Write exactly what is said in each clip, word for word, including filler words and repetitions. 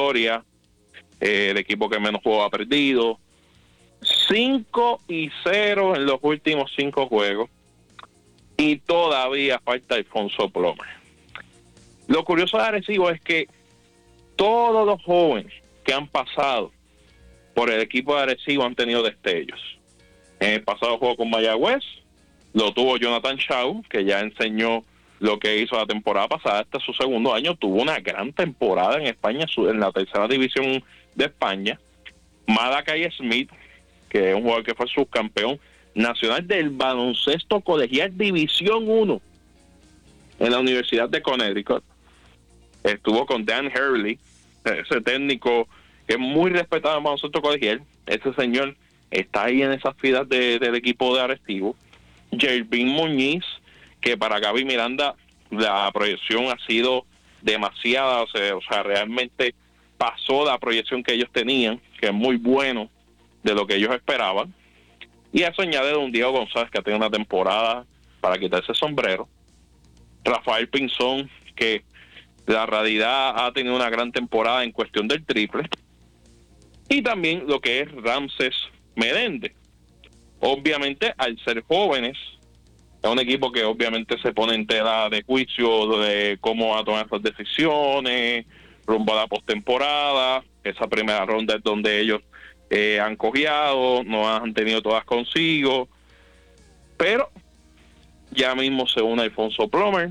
victorias, eh, el equipo que menos juegos ha perdido, cinco y cero en los últimos cinco juegos, y todavía falta Alfonso Plomer. Lo curioso de Arecibo es que todos los jóvenes que han pasado por el equipo de Arecibo han tenido destellos. En el pasado juego con Mayagüez lo tuvo Jonathan Shaw, que ya enseñó lo que hizo la temporada pasada. Este es su segundo año, tuvo una gran temporada en España, en la tercera división de España. Malakai Smith, que es un jugador que fue subcampeón nacional del baloncesto colegial División uno en la Universidad de Connecticut. Estuvo con Dan Hurley, ese técnico que es muy respetado en baloncesto colegial. Ese señor está ahí en esas filas de, del equipo de Arecibo. Jervin Muñiz, que para Gaby Miranda la proyección ha sido demasiada, o sea, o sea, realmente pasó la proyección que ellos tenían, que es muy bueno de lo que ellos esperaban. Y eso añade a un Diego González que ha tenido una temporada para quitarse el sombrero. Rafael Pinzón, que la realidad ha tenido una gran temporada en cuestión del triple. Y también lo que es Ramses Meléndez. Obviamente, al ser jóvenes, es un equipo que obviamente se pone en tela de juicio de cómo va a tomar esas decisiones, rumbo a la postemporada. Esa primera ronda es donde ellos eh, han cojeado, no han tenido todas consigo. Pero ya mismo se une Alfonso Plomer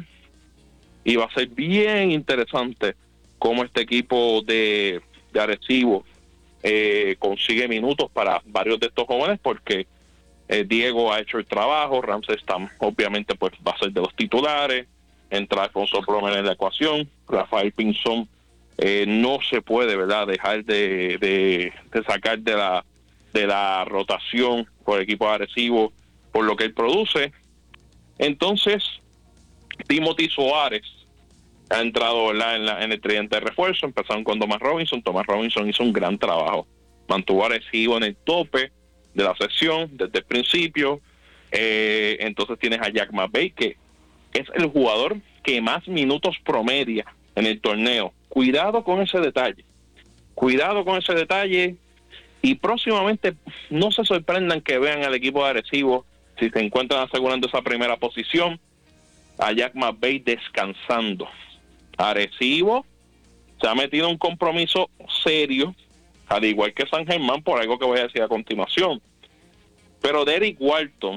y va a ser bien interesante cómo este equipo de, de Arecibo eh, consigue minutos para varios de estos jóvenes, porque eh, Diego ha hecho el trabajo, Ramses Tam obviamente pues va a ser de los titulares, entra Alfonso Plomer en la ecuación, Rafael Pinzón eh, no se puede, ¿verdad?, dejar de, de, de sacar de la de la rotación por el equipo de Arecibo por lo que él produce. Entonces Timothy Suárez ha entrado, ¿verdad?, en, la, en el tridente de refuerzo. Empezaron con Thomas Robinson. Thomas Robinson hizo un gran trabajo, mantuvo a Arecibo en el tope de la sesión desde el principio. Eh, entonces tienes a Jack McVeigh, que es el jugador que más minutos promedia en el torneo. Cuidado con ese detalle, cuidado con ese detalle, y próximamente no se sorprendan que vean al equipo de Arecibo, si se encuentran asegurando esa primera posición, a Jack McVeigh descansando. Arecibo se ha metido en un compromiso serio, al igual que San Germán, por algo que voy a decir a continuación. Pero Derrick Walton,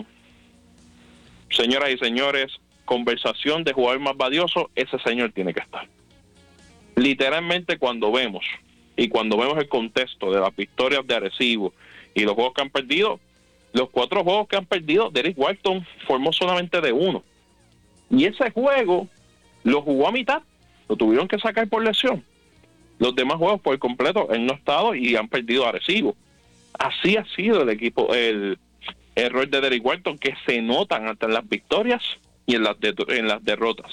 señoras y señores, conversación de jugador más valioso, ese señor tiene que estar. Literalmente, cuando vemos, y cuando vemos el contexto de las victorias de Arecibo y los juegos que han perdido, los cuatro juegos que han perdido, Derrick Walton formó solamente de uno. Y ese juego lo jugó a mitad, lo tuvieron que sacar por lesión. Los demás juegos por completo él no ha estado y han perdido a Arecibo. Así ha sido el equipo, el error de Derrick Walton, que se notan hasta en las victorias y en las, de, en las derrotas.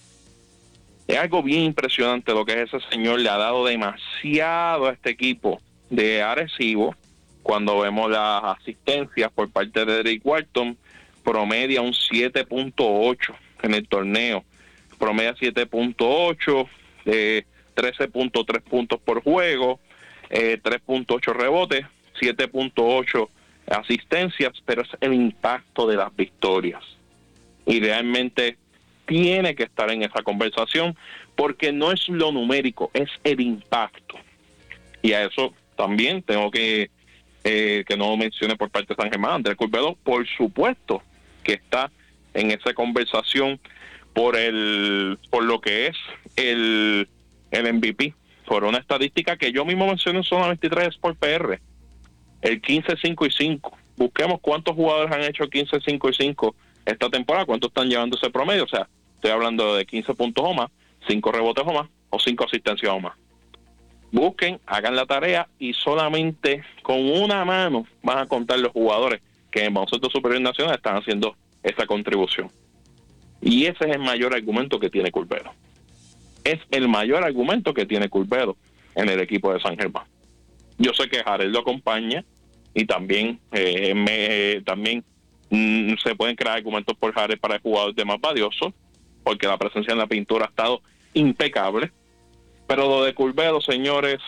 Es algo bien impresionante lo que ese señor le ha dado demasiado a este equipo de Arecibo. Cuando vemos las asistencias por parte de Derrick Walton, promedia un siete punto ocho en el torneo, promedia siete punto ocho, eh, trece punto tres puntos por juego, eh, tres punto ocho rebotes, siete punto ocho asistencias, pero es el impacto de las victorias. Y realmente tiene que estar en esa conversación, porque no es lo numérico, es el impacto. Y a eso también tengo que, eh, que no mencione por parte de San Germán, Andrés Curvelo, por supuesto que está en esa conversación por el por lo que es el, el M V P, por una estadística que yo mismo mencioné en Zona veintitrés por P R, el quince, cinco y cinco. Busquemos cuántos jugadores han hecho quince, cinco y cinco esta temporada, cuántos están llevando ese promedio. O sea, estoy hablando de quince puntos o más, cinco rebotes o más, o cinco asistencias o más. Busquen, hagan la tarea, y solamente con una mano van a contar los jugadores que en baloncesto superior nacional están haciendo esa contribución. Y ese es el mayor argumento que tiene Curvelo. Es el mayor argumento que tiene Curvelo en el equipo de San Germán. Yo sé que Jared lo acompaña, y también eh, me, eh, también mm, se pueden crear argumentos por Jared para el jugador de más valioso, porque la presencia en la pintura ha estado impecable. Pero lo de Curvelo, señores,